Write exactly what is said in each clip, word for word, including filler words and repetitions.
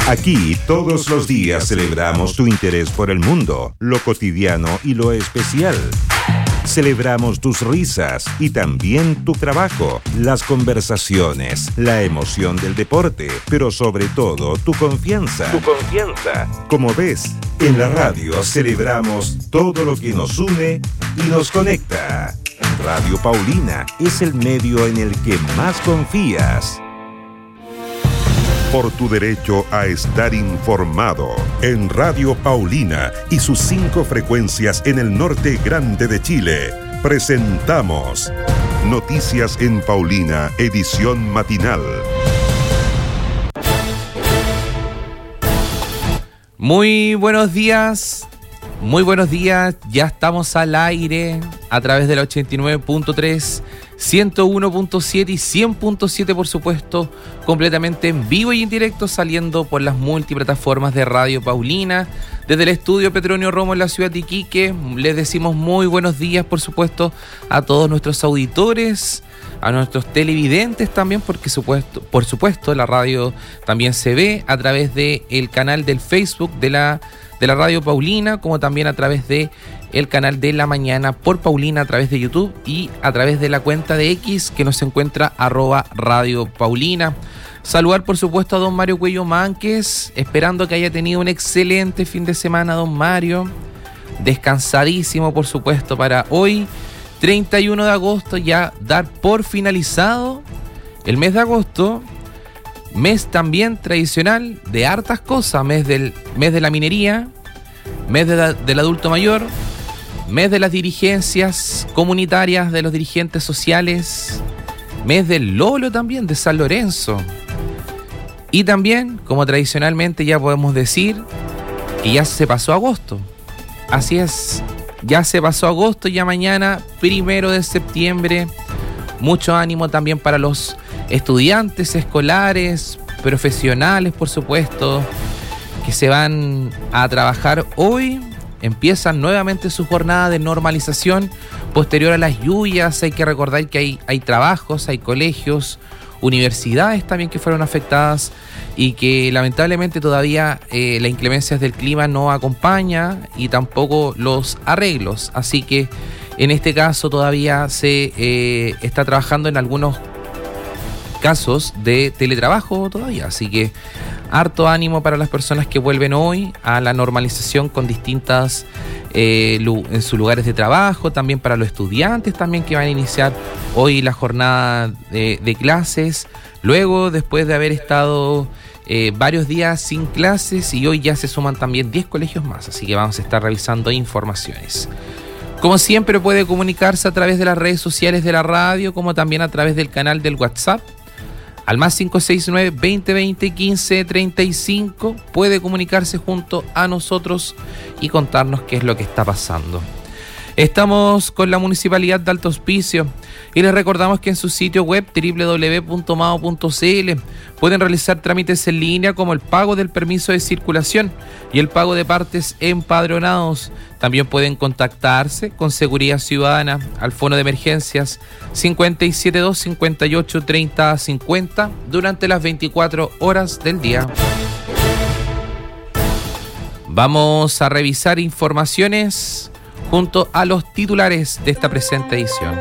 Aquí todos los días celebramos tu interés por el mundo, lo cotidiano y lo especial. Celebramos tus risas y también tu trabajo, las conversaciones, la emoción del deporte, pero sobre todo tu confianza. Tu confianza. Como ves, en la radio celebramos todo lo que nos une y nos conecta. Radio Paulina es el medio en el que más confías. Por tu derecho a estar informado. En Radio Paulina y sus cinco frecuencias en el norte grande de Chile, presentamos Noticias en Paulina, edición matinal. Muy buenos días, muy buenos días, ya estamos al aire a través de la ochenta y nueve punto tres, ciento uno punto siete y cien punto siete, por supuesto, completamente en vivo y en directo, saliendo por las multiplataformas de Radio Paulina. Desde el estudio Petronio Romo en la ciudad de Iquique, les decimos muy buenos días, por supuesto, a todos nuestros auditores, a nuestros televidentes también, porque supuesto, por supuesto la radio también se ve a través del canal del Facebook de la, de la Radio Paulina, como también a través de el canal de la mañana por Paulina a través de YouTube y a través de la cuenta de X que nos encuentra arroba Radio Paulina. Saludar por supuesto a don Mario Cuello Mánquez, esperando que haya tenido un excelente fin de semana don Mario, descansadísimo por supuesto para hoy, treinta y uno de agosto, ya dar por finalizado el mes de agosto, mes también tradicional de hartas cosas, mes del mes de la minería, mes de la, del adulto mayor, mes de las dirigencias comunitarias, de los dirigentes sociales, mes del Lolo también, de San Lorenzo. Y también, como tradicionalmente ya podemos decir, que ya se pasó agosto. Así es, ya se pasó agosto, ya mañana, primero de septiembre. Mucho ánimo también para los estudiantes escolares, profesionales, por supuesto, que se van a trabajar hoy. Empiezan nuevamente su jornada de normalización posterior a las lluvias. Hay que recordar que hay, hay trabajos, hay colegios, universidades también que fueron afectadas y que lamentablemente todavía eh, la inclemencia del clima no acompaña y tampoco los arreglos. Así que en este caso todavía se eh, está trabajando en algunos casos de teletrabajo todavía. Así que harto ánimo para las personas que vuelven hoy a la normalización con distintas eh, en sus lugares de trabajo, también para los estudiantes también que van a iniciar hoy la jornada de, de clases, luego después de haber estado eh, varios días sin clases, y hoy ya se suman también diez colegios más, así que vamos a estar revisando informaciones. Como siempre puede comunicarse a través de las redes sociales de la radio, como también a través del canal del WhatsApp, al más cinco seis nueve, veinte veinte, quince treinta y cinco, puede comunicarse junto a nosotros y contarnos qué es lo que está pasando. Estamos con la Municipalidad de Alto Hospicio y les recordamos que en su sitio web doble u doble u doble u punto mao punto c l pueden realizar trámites en línea como el pago del permiso de circulación y el pago de partes empadronados. También pueden contactarse con Seguridad Ciudadana al fono de emergencias cinco siete dos, cinco ocho, treinta, cincuenta durante las veinticuatro horas del día. Vamos a revisar informaciones junto a los titulares de esta presente edición.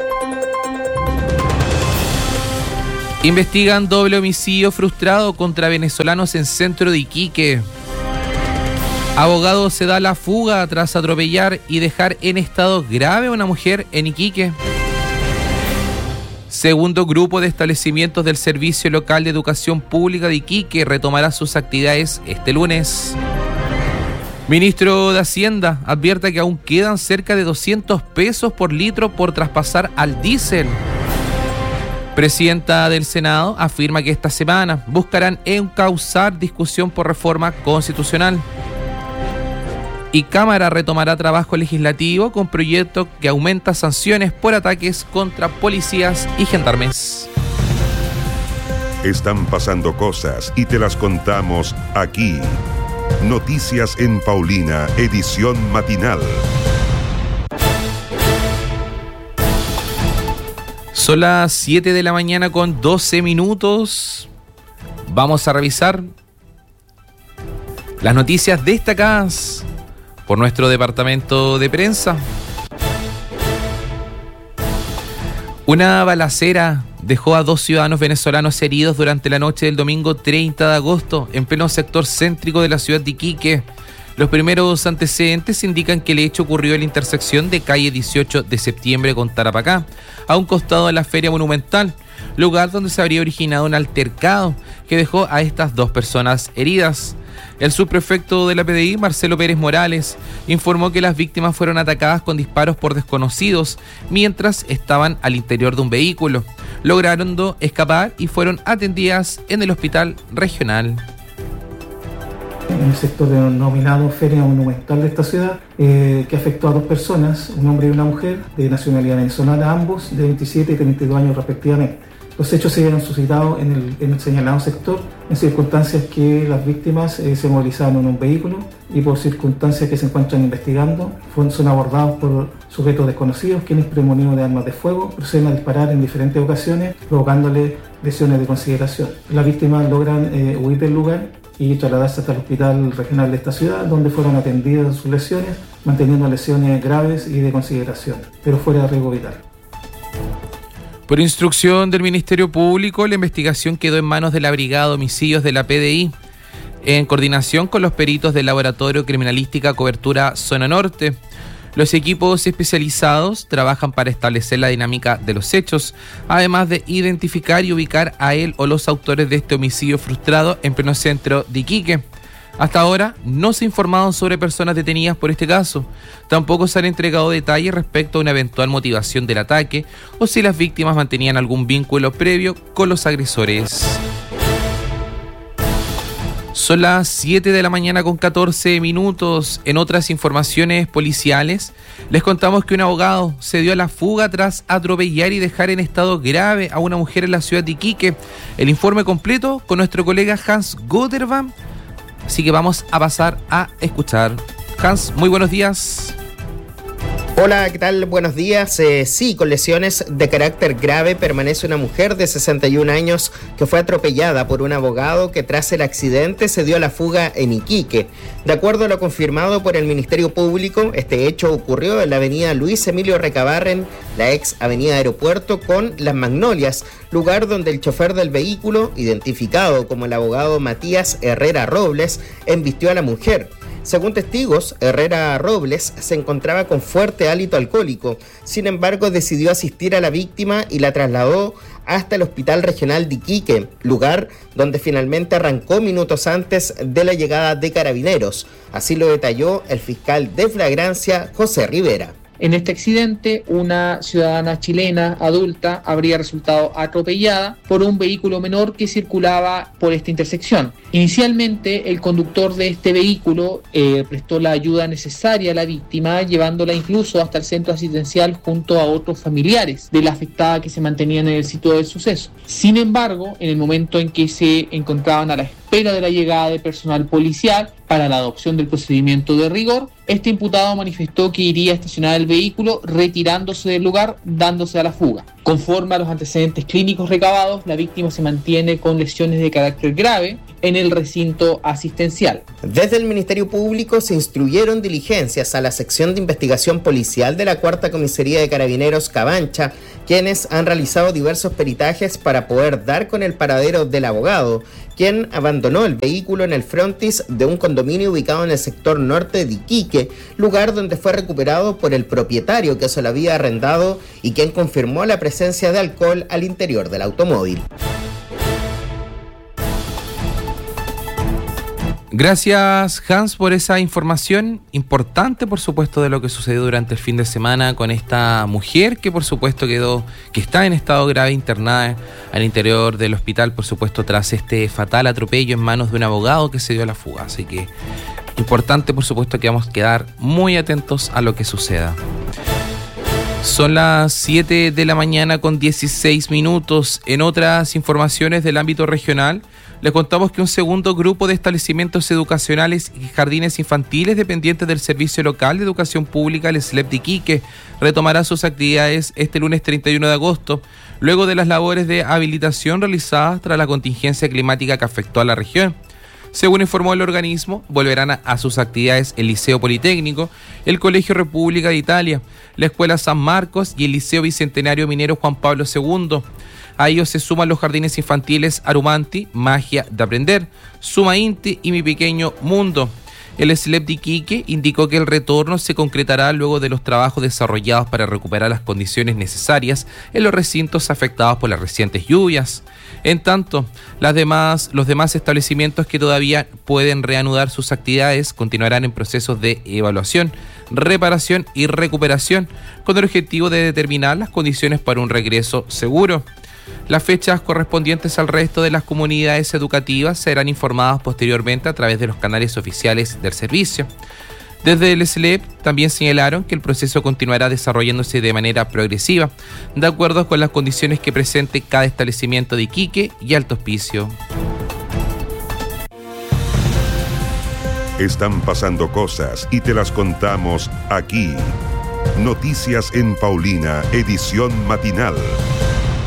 Investigan doble homicidio frustrado contra venezolanos en centro de Iquique. Abogado se da la fuga tras atropellar y dejar en estado grave a una mujer en Iquique. Segundo grupo de establecimientos del Servicio Local de Educación Pública de Iquique retomará sus actividades este lunes. Ministro de Hacienda advierte que aún quedan cerca de doscientos pesos por litro por traspasar al diésel. Presidenta del Senado afirma que esta semana buscarán encauzar discusión por reforma constitucional. Y Cámara retomará trabajo legislativo con proyecto que aumenta sanciones por ataques contra policías y gendarmes. Están pasando cosas y te las contamos aquí. Noticias en Paulina, edición matinal. Son las siete de la mañana con doce minutos. Vamos a revisar Las noticias destacadas por nuestro departamento de prensa. Una balacera dejó a dos ciudadanos venezolanos heridos durante la noche del domingo treinta de agosto en pleno sector céntrico de la ciudad de Iquique. Los primeros antecedentes indican que el hecho ocurrió en la intersección de calle dieciocho de septiembre con Tarapacá, a un costado de la Feria Monumental, lugar donde se habría originado un altercado que dejó a estas dos personas heridas. El subprefecto de la P D I, Marcelo Pérez Morales, informó que las víctimas fueron atacadas con disparos por desconocidos mientras estaban al interior de un vehículo, logrando escapar y fueron atendidas en el hospital regional. En el sector denominado Feria Monumental de esta ciudad, eh, que afectó a dos personas, un hombre y una mujer, de nacionalidad venezolana, ambos de veintisiete y treinta y dos años respectivamente. Los hechos se habían suscitado en el, en el señalado sector, en circunstancias que las víctimas eh, se movilizaban en un vehículo y por circunstancias que se encuentran investigando, fueron, son abordados por sujetos desconocidos, quienes premonidos de armas de fuego proceden a disparar en diferentes ocasiones, provocándole lesiones de consideración. Las víctimas logran eh, huir del lugar y trasladarse hasta el hospital regional de esta ciudad, donde fueron atendidas sus lesiones, manteniendo lesiones graves y de consideración, pero fuera de riesgo vital. Por instrucción del Ministerio Público, la investigación quedó en manos de la Brigada de Homicidios de la P D I, en coordinación con los peritos del Laboratorio Criminalística Cobertura Zona Norte. Los equipos especializados trabajan para establecer la dinámica de los hechos, además de identificar y ubicar a él o los autores de este homicidio frustrado en pleno centro de Iquique. Hasta ahora no se ha informado sobre personas detenidas por este caso. Tampoco se han entregado detalles respecto a una eventual motivación del ataque o si las víctimas mantenían algún vínculo previo con los agresores. Son las siete de la mañana con catorce minutos. En otras informaciones policiales, les contamos que un abogado se dio a la fuga tras atropellar y dejar en estado grave a una mujer en la ciudad de Iquique. El informe completo con nuestro colega Hans Gotterbaum. Así que vamos a pasar a escuchar. Hans, muy buenos días. Hola, ¿qué tal? Buenos días. Eh, sí, con lesiones de carácter grave permanece una mujer de sesenta y un años que fue atropellada por un abogado que tras el accidente se dio a la fuga en Iquique. De acuerdo a lo confirmado por el Ministerio Público, este hecho ocurrió en la avenida Luis Emilio Recabarren, la ex avenida Aeropuerto con Las Magnolias, lugar donde el chofer del vehículo, identificado como el abogado Matías Herrera Robles, embistió a la mujer. Según testigos, Herrera Robles se encontraba con fuerte hálito alcohólico, sin embargo decidió asistir a la víctima y la trasladó hasta el Hospital Regional de Iquique, lugar donde finalmente arrancó minutos antes de la llegada de carabineros. Así lo detalló el fiscal de flagrancia, José Rivera. En este accidente, una ciudadana chilena adulta habría resultado atropellada por un vehículo menor que circulaba por esta intersección. Inicialmente, el conductor de este vehículo eh, prestó la ayuda necesaria a la víctima, llevándola incluso hasta el centro asistencial junto a otros familiares de la afectada que se mantenían en el sitio del suceso. Sin embargo, en el momento en que se encontraban a la espera de la llegada de personal policial para la adopción del procedimiento de rigor, este imputado manifestó que iría a estacionar el vehículo retirándose del lugar, dándose a la fuga. Conforme a los antecedentes clínicos recabados, la víctima se mantiene con lesiones de carácter grave en el recinto asistencial. Desde el Ministerio Público se instruyeron diligencias a la sección de investigación policial de la Cuarta Comisaría de Carabineros Cabancha, quienes han realizado diversos peritajes para poder dar con el paradero del abogado, quien abandonó el vehículo en el frontis de un condominio ubicado en el sector norte de Iquique, lugar donde fue recuperado por el propietario que se lo había arrendado y quien confirmó la presencia de alcohol al interior del automóvil. Gracias, Hans, por esa información importante, por supuesto, de lo que sucedió durante el fin de semana con esta mujer que, por supuesto, quedó, que está en estado grave internada al interior del hospital, por supuesto, tras este fatal atropello en manos de un abogado que se dio a la fuga. Así que importante, por supuesto, que vamos a quedar muy atentos a lo que suceda. Son las siete de la mañana con dieciséis minutos. En otras informaciones del ámbito regional, les contamos que un segundo grupo de establecimientos educacionales y jardines infantiles dependientes del Servicio Local de Educación Pública, el S L E P de Iquique, retomará sus actividades este lunes treinta y uno de agosto, luego de las labores de habilitación realizadas tras la contingencia climática que afectó a la región. Según informó el organismo, volverán a, a sus actividades el Liceo Politécnico, el Colegio República de Italia, la Escuela San Marcos y el Liceo Bicentenario Minero Juan Pablo segundo. A ellos se suman los jardines infantiles Arumanti, Magia de Aprender, Suma Inti y Mi Pequeño Mundo. El S L E P de Iquique indicó que el retorno se concretará luego de los trabajos desarrollados para recuperar las condiciones necesarias en los recintos afectados por las recientes lluvias. En tanto, las demás, los demás establecimientos que todavía pueden reanudar sus actividades continuarán en procesos de evaluación, reparación y recuperación, con el objetivo de determinar las condiciones para un regreso seguro. Las fechas correspondientes al resto de las comunidades educativas serán informadas posteriormente a través de los canales oficiales del servicio. Desde el S L E P también señalaron que el proceso continuará desarrollándose de manera progresiva, de acuerdo con las condiciones que presente cada establecimiento de Iquique y Alto Hospicio. Están pasando cosas y te las contamos aquí. Noticias en Paulina, edición matinal.